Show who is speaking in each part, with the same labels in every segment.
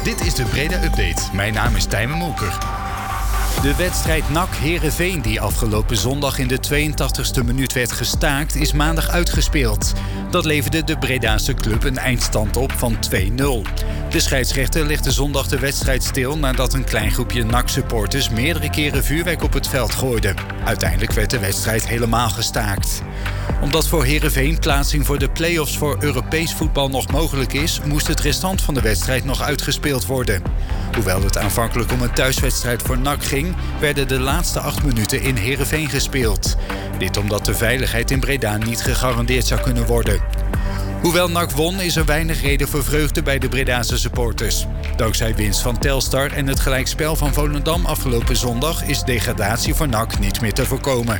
Speaker 1: Dit is de Breda Update. Mijn naam is Tijmen Molker. De wedstrijd NAC-Heerenveen, die afgelopen zondag in de 82e minuut werd gestaakt, is maandag uitgespeeld. Dat leverde de Bredaanse club een eindstand op van 2-0. De scheidsrechter legde zondag de wedstrijd stil nadat een klein groepje NAC-supporters meerdere keren vuurwerk op het veld gooide. Uiteindelijk werd de wedstrijd helemaal gestaakt. Omdat voor Heerenveen plaatsing voor de play-offs voor Europees voetbal nog mogelijk is, moest het restant van de wedstrijd nog uitgespeeld worden. Hoewel het aanvankelijk om een thuiswedstrijd voor NAC ging, werden de laatste 8 minuten in Heerenveen gespeeld. Dit omdat de veiligheid in Breda niet gegarandeerd zou kunnen worden. Hoewel NAC won, is er weinig reden voor vreugde bij de Bredaanse supporters. Dankzij winst van Telstar en het gelijkspel van Volendam afgelopen zondag is degradatie voor NAC niet meer te voorkomen.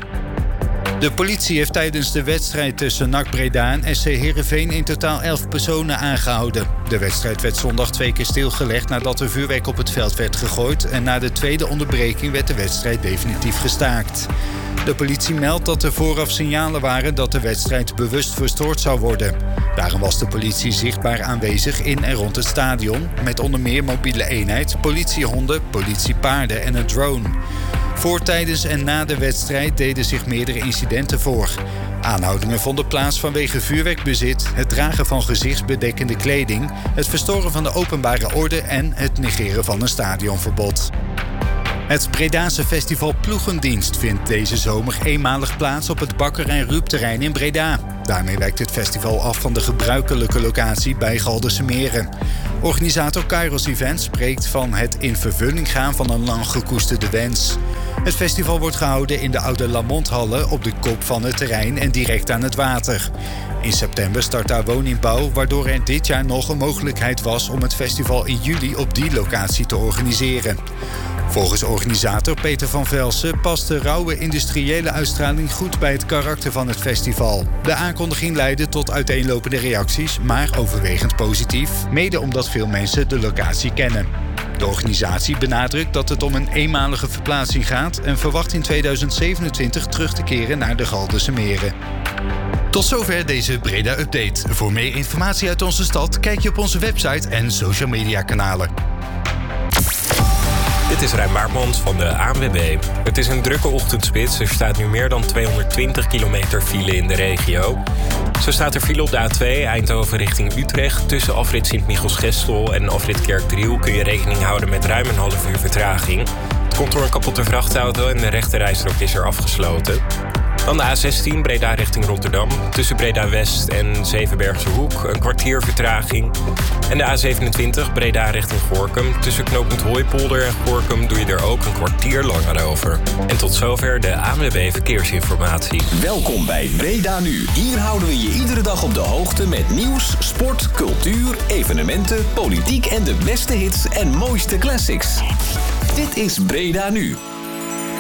Speaker 1: De politie heeft tijdens de wedstrijd tussen NAC Breda en SC Heerenveen in totaal 11 personen aangehouden. De wedstrijd werd zondag 2 keer stilgelegd nadat er vuurwerk op het veld werd gegooid en na de tweede onderbreking werd de wedstrijd definitief gestaakt. De politie meldt dat er vooraf signalen waren dat de wedstrijd bewust verstoord zou worden. Daarom was de politie zichtbaar aanwezig in en rond het stadion, met onder meer mobiele eenheid, politiehonden, politiepaarden en een drone. Voor, tijdens en na de wedstrijd deden zich meerdere incidenten voor. Aanhoudingen vonden plaats vanwege vuurwerkbezit, het dragen van gezichtsbedekkende kleding, het verstoren van de openbare orde en het negeren van een stadionverbod. Het Bredaanse festival Ploegendienst vindt deze zomer eenmalig plaats op het Bakker en Ruupterrein in Breda. Daarmee wijkt het festival af van de gebruikelijke locatie bij Galderse Meren. Organisator Kairos Events spreekt van het in vervulling gaan van een lang gekoesterde wens. Het festival wordt gehouden in de oude Lamont-hallen op de kop van het terrein en direct aan het water. In september start daar woningbouw, waardoor er dit jaar nog een mogelijkheid was om het festival in juli op die locatie te organiseren. Volgens organisator Peter van Velsen past de rauwe industriële uitstraling goed bij het karakter van het festival. De aankondiging leidde tot uiteenlopende reacties, maar overwegend positief, mede omdat veel mensen de locatie kennen. De organisatie benadrukt dat het om een eenmalige verplaatsing gaat en verwacht in 2027 terug te keren naar de Galderse Meren. Tot zover deze Breda Update. Voor meer informatie uit onze stad kijk je op onze website en social media kanalen.
Speaker 2: Dit is Rijn Baartmans van de ANWB. Het is een drukke ochtendspits. Er staat nu meer dan 220 kilometer file in de regio. Zo staat er file op de A2 Eindhoven richting Utrecht. Tussen afrit Sint-Michels-Gestel en afrit Kerkdriel kun je rekening houden met ruim een half uur vertraging. Het komt door een kapotte vrachtauto en de rechterrijstrook is er afgesloten. Dan de A16 Breda richting Rotterdam. Tussen Breda-West en Zevenbergse Hoek een kwartier vertraging. En de A27 Breda richting Gorinchem. Tussen knooppunt Hooipolder en Gorinchem doe je er ook een kwartier langer over. En tot zover de ANWB Verkeersinformatie.
Speaker 3: Welkom bij Breda Nu. Hier houden we je iedere dag op de hoogte met nieuws, sport, cultuur, evenementen, politiek en de beste hits en mooiste classics. Dit is Breda Nu.